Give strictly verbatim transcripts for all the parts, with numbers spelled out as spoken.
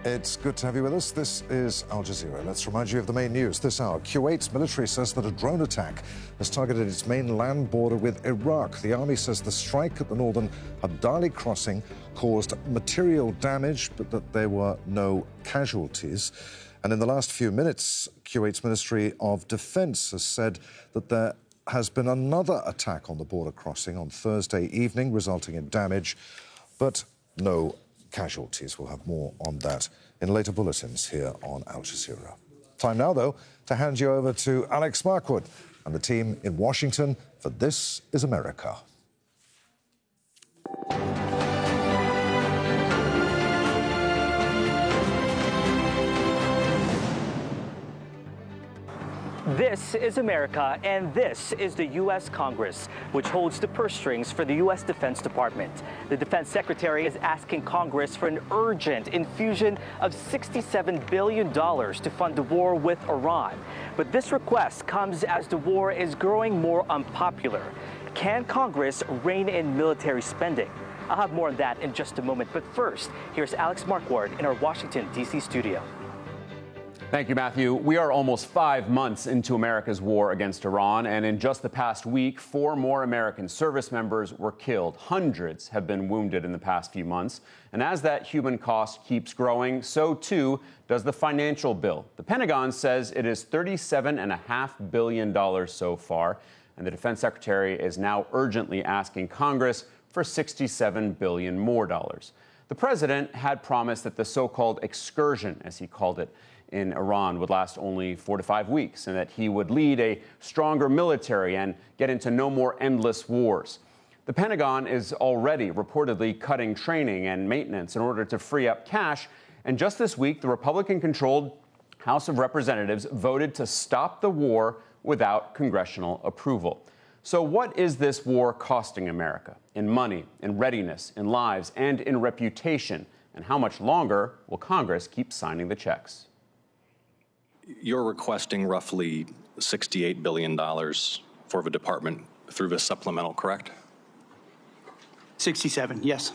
It's good to have you with us. This is Al Jazeera. Let's remind you of the main news this hour. Kuwait's military says that a drone attack has targeted its main land border with Iraq. The army says the strike at the northern Abdali crossing caused material damage, but that there were no casualties. And in the last few minutes, Kuwait's Ministry of Defense has said that there has been another attack on the border crossing on Thursday evening, resulting in damage, but no casualties. We'll have more on that in later bulletins here on Al Jazeera. Time now, though, to hand you over to Alex Markwood and the team in Washington for This is America. This is America, and this is the U S Congress, which holds the purse strings for the U S Defense Department. The Defense Secretary is asking Congress for an urgent infusion of sixty-seven billion dollars to fund the war with Iran. But this request comes as the war is growing more unpopular. Can Congress rein in military spending? I'll have more on that in just a moment. But first, here's Alex Markwood in our Washington, D C studio. Thank you, Matthew. We are almost five months into America's war against Iran, and in just the past week, four more American service members were killed. Hundreds have been wounded in the past few months. And as that human cost keeps growing, so too does the financial bill. The Pentagon says it is thirty-seven point five billion dollars so far, and the Defense Secretary is now urgently asking Congress for sixty-seven billion dollars more dollars. The president had promised that the so-called excursion, as he called it, in Iran would last only four to five weeks, and that he would lead a stronger military and get into no more endless wars. The Pentagon is already reportedly cutting training and maintenance in order to free up cash. And just this week, the Republican-controlled House of Representatives voted to stop the war without congressional approval. So what is this war costing America in money, in readiness, in lives, and in reputation? And how much longer will Congress keep signing the checks? You're requesting roughly sixty-eight billion dollars for the department through this supplemental, correct? sixty-seven, yes.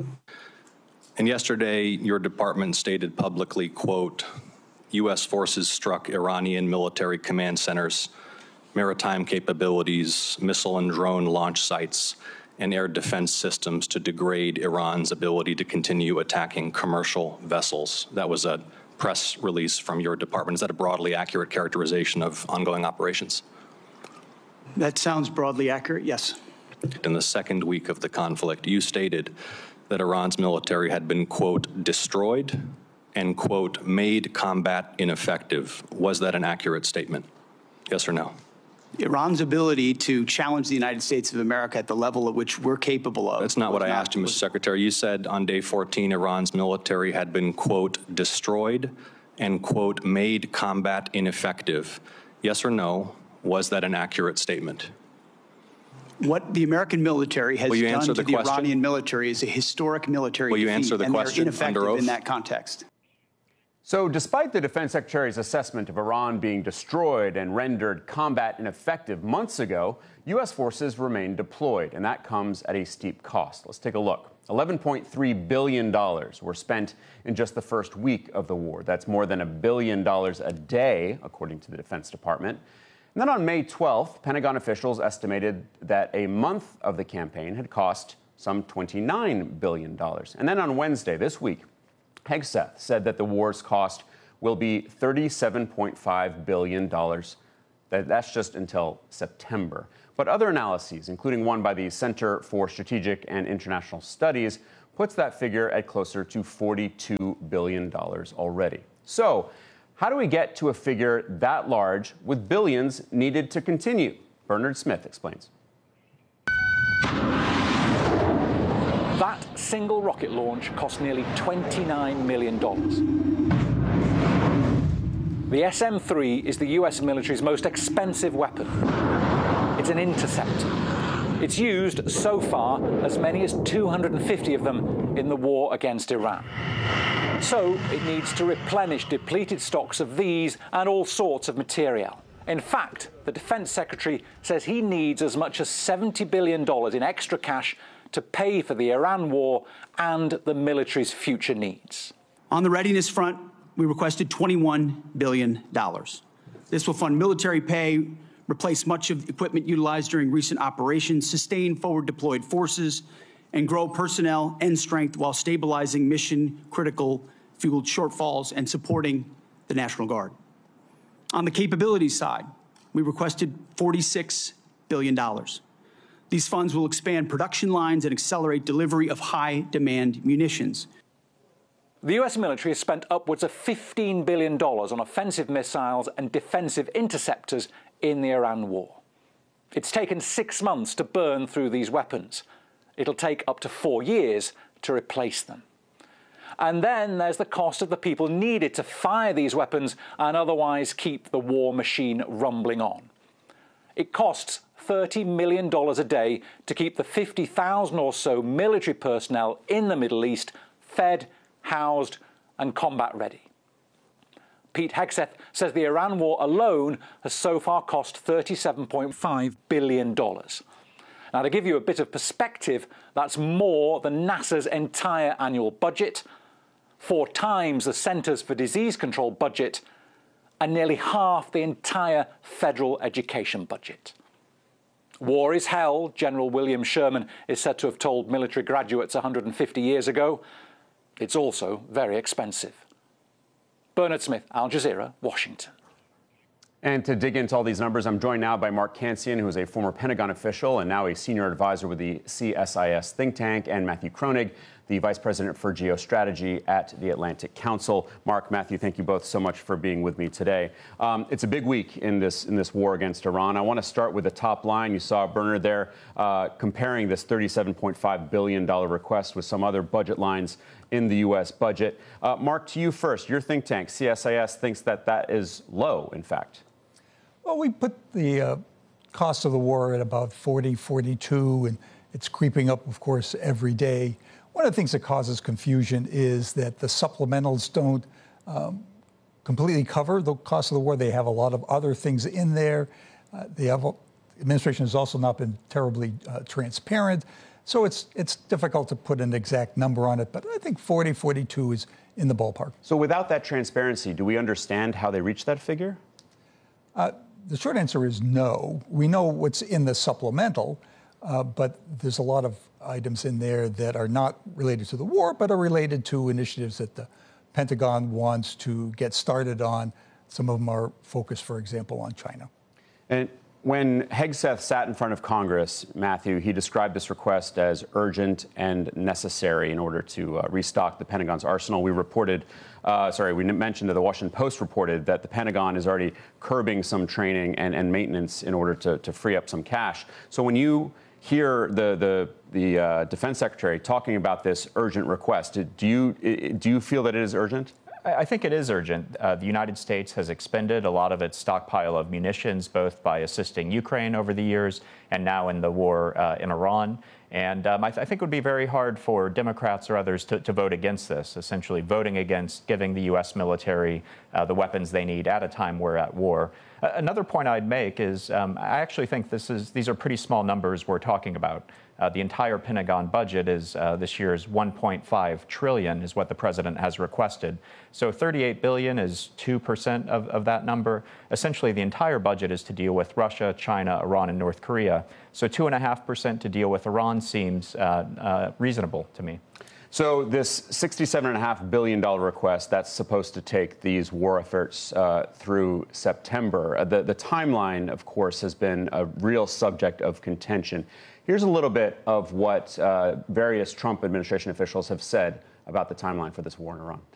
And yesterday, your department stated publicly, quote, U S forces struck Iranian military command centers, maritime capabilities, missile and drone launch sites, and air defense systems to degrade Iran's ability to continue attacking commercial vessels. That was a press release from your department. Is that a broadly accurate characterization of ongoing operations? That sounds broadly accurate, yes. In the second week of the conflict, you stated that Iran's military had been, quote, destroyed and, quote, made combat ineffective. Was that an accurate statement? Yes or no? Iran's ability to challenge the United States of America at the level at which we're capable of. That's not what I asked you, Mister Secretary. You said on day fourteen, Iran's military had been, quote, destroyed and, quote, made combat ineffective. Yes or no? Was that an accurate statement? What the American military has done to the, the Iranian military is a historic military Will you defeat, answer the and question they're ineffective under oath? in that context. So despite the Defense Secretary's assessment of Iran being destroyed and rendered combat ineffective months ago, U S forces remain deployed, and that comes at a steep cost. Let's take a look. eleven point three billion dollars were spent in just the first week of the war. That's more than a billion dollars a day, according to the Defense Department. And then on May twelfth, Pentagon officials estimated that a month of the campaign had cost some twenty-nine billion dollars. And then on Wednesday this week, Hegseth said that the war's cost will be thirty-seven point five billion dollars. That's just until September. But other analyses, including one by the Center for Strategic and International Studies, puts that figure at closer to forty-two billion dollars already. So how do we get to a figure that large with billions needed to continue? Bernard Smith explains. That single rocket launch cost nearly twenty-nine million dollars. The S M three is the U S military's most expensive weapon. It's an interceptor. It's used so far as many as two hundred fifty of them in the war against Iran. So it needs to replenish depleted stocks of these and all sorts of material. In fact, the Defense Secretary says he needs as much as seventy billion dollars in extra cash to pay for the Iran war and the military's future needs. On the readiness front, we requested twenty-one billion dollars. This will fund military pay, replace much of the equipment utilized during recent operations, sustain forward-deployed forces, and grow personnel and strength while stabilizing mission-critical fueled shortfalls and supporting the National Guard. On the capabilities side, we requested forty-six billion dollars. These funds will expand production lines and accelerate delivery of high-demand munitions. The U S military has spent upwards of fifteen billion dollars on offensive missiles and defensive interceptors in the Iran war. It's taken six months to burn through these weapons. It'll take up to four years to replace them. And then there's the cost of the people needed to fire these weapons and otherwise keep the war machine rumbling on. It costs thirty million dollars a day to keep the fifty thousand or so military personnel in the Middle East fed, housed and combat ready. Pete Hegseth says the Iran war alone has so far cost thirty-seven point five billion dollars. Now, to give you a bit of perspective, that's more than NASA's entire annual budget, four times the Centers for Disease Control budget, and nearly half the entire federal education budget. War is hell, General William Sherman is said to have told military graduates one hundred fifty years ago. It's also very expensive. Bernard Smith, Al Jazeera, Washington. And to dig into all these numbers, I'm joined now by Mark Cancian, who is a former Pentagon official and now a senior advisor with the C S I S think tank, and Matthew Kroenig, the vice president for geostrategy at the Atlantic Council. Mark, Matthew, thank you both so much for being with me today. Um, it's a big week in this in this war against Iran. I want to start with the top line. You saw Bernard there uh, comparing this thirty-seven point five billion dollars request with some other budget lines in the U S budget. Uh, Mark, to you first. Your think tank, C S I S, thinks that that is low, in fact. Well, we put the uh, cost of the war at about forty, forty-two, and it's creeping up, of course, every day. One of the things that causes confusion is that the supplementals don't um, completely cover the cost of the war. They have a lot of other things in there. Uh, the administration has also not been terribly uh, transparent. So it's it's difficult to put an exact number on it, but I think forty, forty-two is in the ballpark. So without that transparency, do we understand how they reached that figure? Uh, the short answer is no. We know what's in the supplemental, uh, but there's a lot of items in there that are not related to the war, but are related to initiatives that the Pentagon wants to get started on. Some of them are focused, for example, on China. And when Hegseth sat in front of Congress, Matthew, he described this request as urgent and necessary in order to uh, restock the Pentagon's arsenal. We reported, uh, sorry, we mentioned that the Washington Post reported that the Pentagon is already curbing some training and, and maintenance in order to, to free up some cash. So when you hear the the, the uh, defense secretary talking about this urgent request, do you do you feel that it is urgent? I think it is urgent. Uh, the United States has expended a lot of its stockpile of munitions, both by assisting Ukraine over the years and now in the war uh, in Iran. And um, I, th I think it would be very hard for Democrats or others to, to vote against this, essentially voting against giving the U S military uh, the weapons they need at a time we're at war. Uh, another point I'd make is um, I actually think this is these are pretty small numbers we're talking about. Uh, the entire Pentagon budget is uh, this year's one point five trillion is what the president has requested. So thirty-eight billion is two percent of, of that number. Essentially, the entire budget is to deal with Russia, China, Iran, and North Korea. So two and a half percent to deal with Iran seems uh, uh, reasonable to me. So this sixty-seven point five billion dollars request, that's supposed to take these war efforts uh, through September. Uh, the, the timeline, of course, has been a real subject of contention. Here's a little bit of what uh, various Trump administration officials have said about the timeline for this war in Iran.